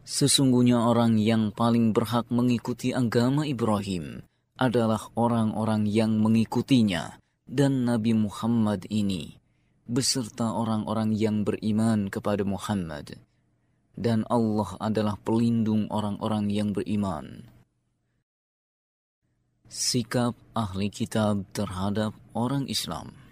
Sesungguhnya orang yang paling berhak mengikuti agama Ibrahim adalah orang-orang yang mengikutinya dan Nabi Muhammad ini, beserta orang-orang yang beriman kepada Muhammad. Dan Allah adalah pelindung orang-orang yang beriman. Sikap ahli kitab terhadap orang Islam.